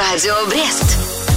Радио Брест.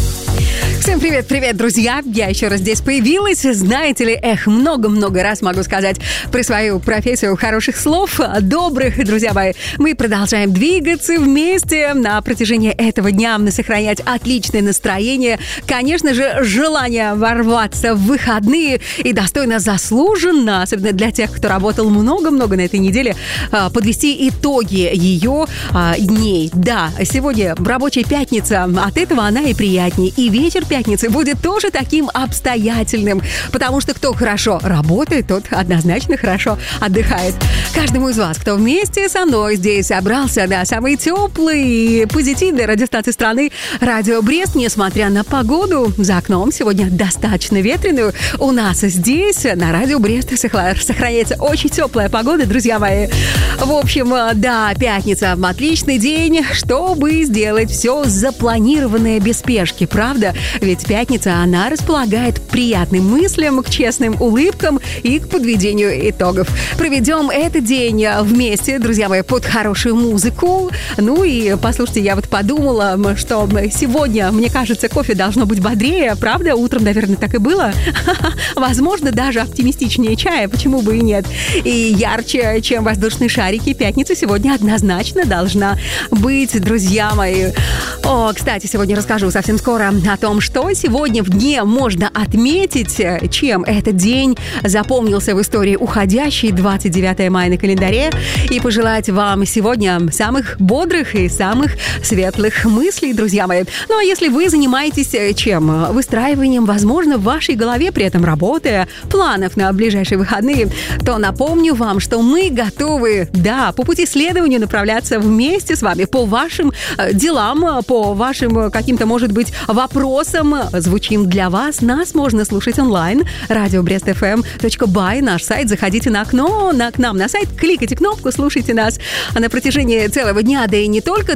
Всем привет, друзья! Я еще раз здесь появилась. Знаете ли, много-много раз могу сказать про свою профессию хороших слов, добрых, друзья мои. Мы продолжаем двигаться вместе на протяжении этого дня, сохранять отличное настроение. Конечно же, желание ворваться в выходные и достойно, заслуженно, особенно для тех, кто работал много-много на этой неделе, подвести итоги ее дней. Да, сегодня рабочая пятница, от этого она и приятнее. И вечер пятницы будет тоже таким обстоятельным, потому что кто хорошо работает, тот однозначно хорошо отдыхает. Каждому из вас, кто вместе со мной здесь собрался на самые теплые и позитивные радиостанции страны Радио Брест, несмотря на погоду за окном, сегодня достаточно ветреную, у нас здесь на Радио Брест сохраняется очень теплая погода, друзья мои. В общем, да, пятница, отличный день, чтобы сделать все запланированное без спешки, правда? Ведь пятница, она располагает к приятным мыслям, к честным улыбкам и к подведению итогов. Проведем этот день вместе, друзья мои, под хорошую музыку. Ну и, послушайте, я вот подумала, что сегодня, мне кажется, кофе должно быть бодрее, правда? Утром, наверное, так и было. Возможно, даже оптимистичнее чая, почему бы и нет. И ярче, чем воздушные шарики, пятница сегодня однозначно должна быть, друзья мои. О, кстати, сегодня расскажу совсем скоро о том, что сегодня в дне можно отметить, чем этот день запомнился в истории уходящей, 29 мая на календаре, и пожелать вам сегодня самых бодрых и самых светлых мыслей, друзья мои. Ну, а если вы занимаетесь чем? Выстраиванием, возможно, в вашей голове, при этом работая, планов на ближайшие выходные, то напомню вам, что мы готовы, да, по пути следования направляться вместе с вами по вашим делам, по вашим каким-то, может быть, вопросам. Звучим для вас. Нас можно слушать онлайн. RadioBrestFM.by, наш сайт. Заходите к нам на сайт, кликайте кнопку, слушайте нас на протяжении целого дня, да и не только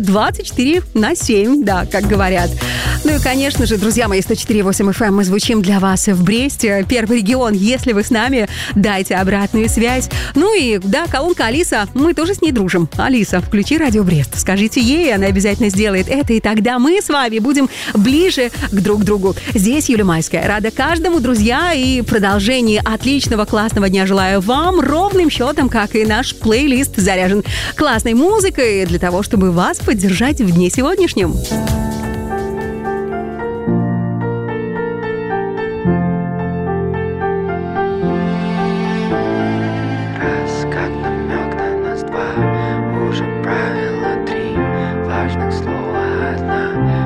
24/7, да, как говорят. Ну и, конечно же, друзья мои, 104.8 FM мы звучим для вас в Бресте. Первый регион, если вы с нами, дайте обратную связь. Ну и, да, колонка Алиса, мы тоже с ней дружим. Алиса, включи Радио Брест. Скажите ей, она обязательно сделает это, и тогда мы с вами будем ближе друг к другу. Здесь Юлия Майская. Рада каждому, друзья, и продолжение отличного, классного дня желаю вам. Ровным счетом, как и наш плейлист, заряжен классной музыкой для того, чтобы вас поддержать в дне сегодняшнем. Уже правило 3 важных слова одна.